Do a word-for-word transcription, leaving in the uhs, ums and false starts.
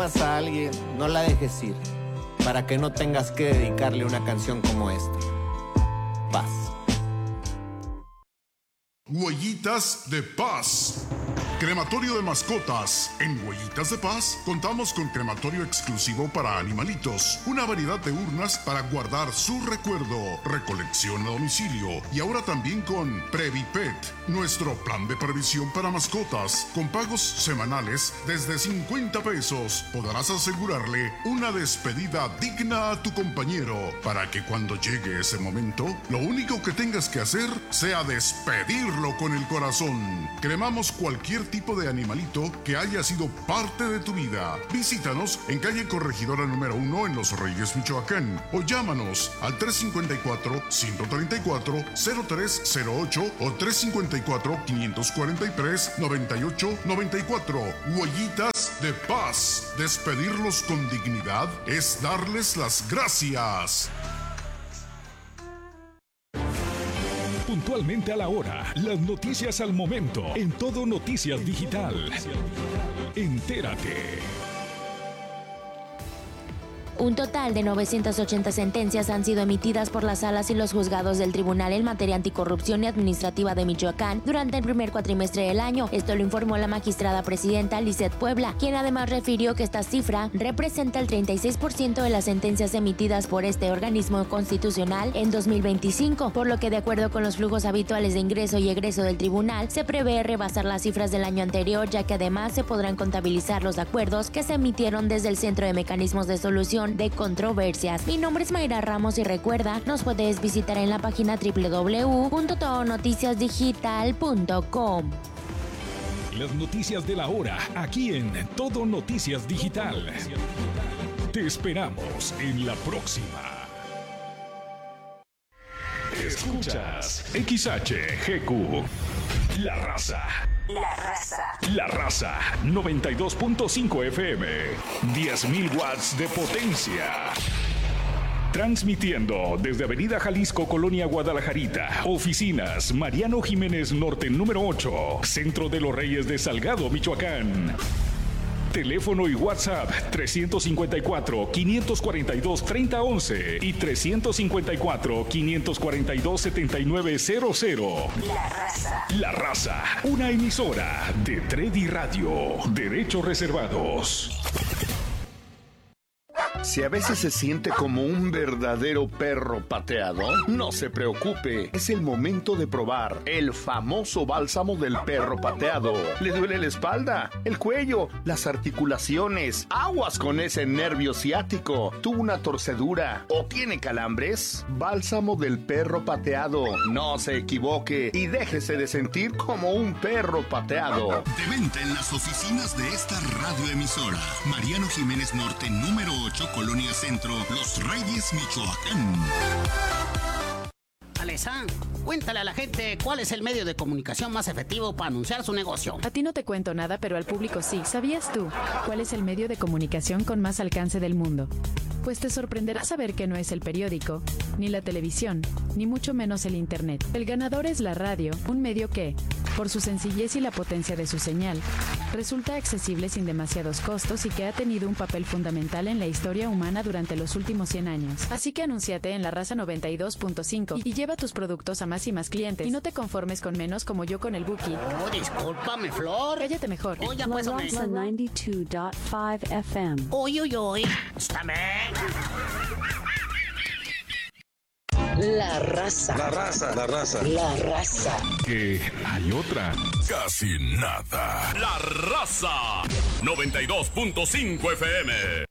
a alguien, no la dejes ir, para que no tengas que dedicarle una canción como esta. Paz. Huellitas de Paz. Crematorio de mascotas. En Huellitas de Paz contamos con crematorio exclusivo para animalitos, una variedad de urnas para guardar su recuerdo, recolección a domicilio y ahora también con Previpet, nuestro plan de previsión para mascotas, con pagos semanales desde cincuenta pesos. Podrás asegurarle una despedida digna a tu compañero para que cuando llegue ese momento, lo único que tengas que hacer sea despedirlo con el corazón. Cremamos cualquier tipo de animalito que haya sido parte de tu vida. Visítanos en calle Corregidora número uno en Los Reyes, Michoacán, o llámanos al tres cinco cuatro, cinco tres cuatro, cero tres cero ocho o tres cinco cuatro, cinco cuatro tres, nueve ocho nueve cuatro. Huellitas de Paz. Despedirlos con dignidad es darles las gracias. Puntualmente a la hora, las noticias al momento, en Todo Noticias Digital. Entérate. Un total de novecientas ochenta sentencias han sido emitidas por las salas y los juzgados del Tribunal en materia anticorrupción y administrativa de Michoacán durante el primer cuatrimestre del año. Esto lo informó la magistrada presidenta Lizeth Puebla, quien además refirió que esta cifra representa el treinta y seis por ciento de las sentencias emitidas por este organismo constitucional en dos mil veinticinco, por lo que de acuerdo con los flujos habituales de ingreso y egreso del tribunal, se prevé rebasar las cifras del año anterior, ya que además se podrán contabilizar los acuerdos que se emitieron desde el Centro de Mecanismos de Solución de Controversias. Mi nombre es Mayra Ramos y recuerda, nos puedes visitar en la página doble u doble u doble u punto todo noticias digital punto com. Las noticias de la hora, aquí en Todo Noticias Digital. Te esperamos en la próxima. Escuchas X H G Q, La Raza. La Raza. La Raza, noventa y dos punto cinco F M, diez mil watts de potencia. Transmitiendo desde Avenida Jalisco, Colonia Guadalajarita. Oficinas Mariano Jiménez Norte número ocho, Centro de los Reyes de Salgado, Michoacán. Teléfono y WhatsApp trescientos cincuenta y cuatro, quinientos cuarenta y dos, treinta once y trescientos cincuenta y cuatro, quinientos cuarenta y dos, setenta y nueve cero cero. La Raza. La Raza, una emisora de Tredi Radio. Derechos reservados. Si a veces se siente como un verdadero perro pateado, no se preocupe. Es el momento de probar el famoso bálsamo del perro pateado. ¿Le duele la espalda, el cuello, las articulaciones? Aguas con ese nervio ciático. ¿Tuvo una torcedura o tiene calambres? Bálsamo del perro pateado. No se equivoque y déjese de sentir como un perro pateado. De venta en las oficinas de esta radioemisora. Mariano Jiménez Norte número ocho, Colonia Centro, Los Reyes, Michoacán. Alesa, cuéntale a la gente cuál es el medio de comunicación más efectivo para anunciar su negocio. A ti no te cuento nada, pero al público sí. ¿Sabías tú cuál es el medio de comunicación con más alcance del mundo? Pues te sorprenderá saber que no es el periódico, ni la televisión, ni mucho menos el internet. El ganador es la radio, un medio que, por su sencillez y la potencia de su señal, resulta accesible sin demasiados costos y que ha tenido un papel fundamental en la historia humana durante los últimos cien años. Así que anúnciate en La Raza noventa y dos punto cinco y lleva tus productos a más y más clientes. Y no te conformes con menos como yo con el Buki. Oh, discúlpame, Flor. Cállate mejor. Oh, ya pues, La Raza noventa y dos punto cinco F M. Uy, uy, uy. Estáme. La Raza. La Raza, la Raza. La Raza. Que hay otra. Casi nada. La Raza noventa y dos punto cinco F M.